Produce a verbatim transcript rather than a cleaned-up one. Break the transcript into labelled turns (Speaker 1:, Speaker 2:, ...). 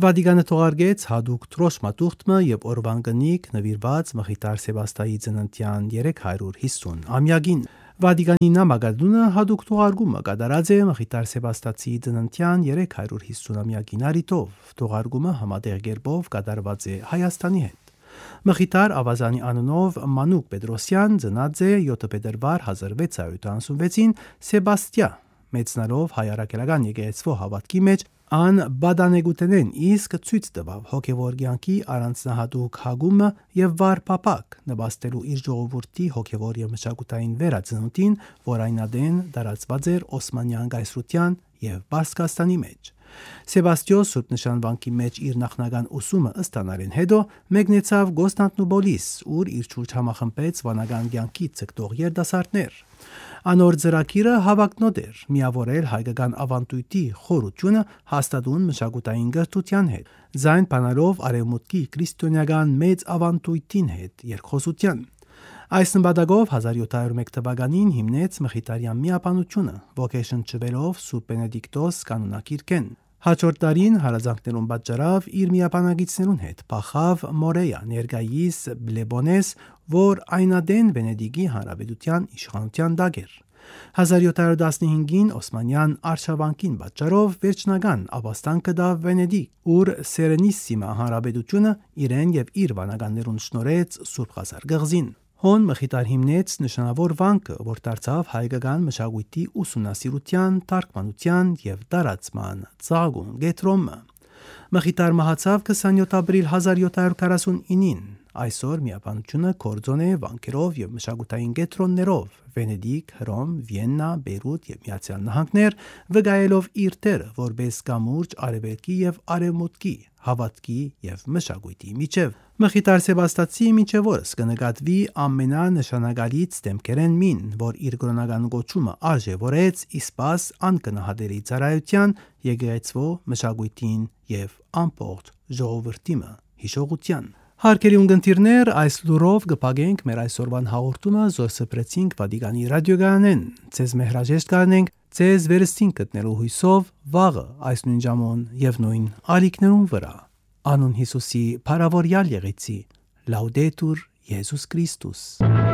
Speaker 1: Վատիկանը թողարկեց հadouk Թրոշ մատուղտը եւ օրվան գնիկ նվիրված Մխիթար Սեբաստայի ծննդյան երեք հարյուր հիսուն ամյակին։ Վատիկանի նամակադունը հadouk թողարկումը կատարած է Մխիթար Սեբաստացի ծննդյան երեք հարյուր հիսուն ամյակին առիթով։ Թողարկումը համատեղ կերպով կատարված է Հայաստանի հետ։ Մխիթար Ավազանի անունով Մանուկ Պետրոսյան ծնած է յոթ փետրվար հազար վեց հարյուր ութանասունվեցին Սեբաստիա, մեծնալով հայ առաքելական եկեղեցու հավատքի մեջ ան բադանեգուտենեն իսկ ցույց տվավ հոգևոր կյանքի առանձնահատուկ հագումը եւ վառ պապակ նպաստելու իր ժողովրդի հոգևոր եւ մշակութային վերածնունդին, որ այնադեն դարածված էր Օսմանյան գայսրության եւ Պարսկաստանի մեջ։ Սեբաստիոս Սուրբ Նշանվանքի մեջ իր նախնական ուսումը ստանալեն հետո մեկնեցավ Կոստանդնուպոլիս, ուր իր շուրջ համախմբեց վանական կյանքի ցկտող երդասարտներ։ Անոր ծրագիրը հավակնոտ էր միավորել հայկական ավանդույթի խորությունը հաստատուն մշակութային գրթության հետ, զայն բանալով արևմուտքի քրիստոնեական մեծ ավանդույթին հետ երկխոսության։ Այս նպատակով հազար յոթ հարյուր մեկ թվականին հիմնեց Մխիթարյան միապանությունը, ոգեշնչվելով Սուրբ Բենեդիկտոս կանոնակիրքեն։ Հաջորդ տարին հարազանքներուն պատճառավ իր միապանագիցներուն հետ փախավ Մորեյա, ներկայիս Բլեբոնես, որ այնադեն Վենեդիգի հանրապետության իշխանության տակ էր։ հազար յոթ հարյուր տասնհինգին Օսմանյան արշավանքին պատճառով վերջնական ապաստան կդավ Վենեդիգ, ուր Սերենիսիմա հանրապետությունը իրեն եւ իր վանականներուն շնորհեց Սուրբ Ղազար գղզին։ Հոն Մխիթար հիմնեց նշանավոր վանքը, որ դարձավ հայկական մշակույթի ուսումնասիրության, թարգմանության եւ տարածման ծագուն գետրոմը։ Մխիթար մահացավ քսանյոթ ապրիլ հազար յոթ հարյուր քառասունինին։ Այսօր միապանությունը կորձոն է վանքերով եւ մշակութային գետրոններով Վենեդիգ, Հռոմ, Վիեննա, Բեյրութ եւ Միացյալ Նահանգներ, վկայելով իր դերը որպես կամուրջ արևելքի եւ արևմուտքի, հավատքի եւ մշակույթի միջև։ Մխիթար Սեբաստացի միջև օրս կնկատվի ամենանշանակալից դեմքերեն մին, որ իր կրոնական գոչումը արժևորեց իսպաս անկնահատելի ծառայության եկեղեցվո մշակույթին եւ ամբողջ ժողովրդի հիշողության։ Հարկերի ունգընտիրներ, այս լուրով կպագենք մեր այսօրվան հաղորդումը զորսպրեցինք Վատիկանի ռադիոգարանեն։ Ձեզ մեհրաժեշտ կանենք ձեզ վերստին գտնելու հույսով վաղը այս նույն ժամուն եւ նույն ալիքներուն վրա։ Անուն Հիսուսի փառավորյալ եղեցի։ Լաուդետուր Եզուս Քրիստոս։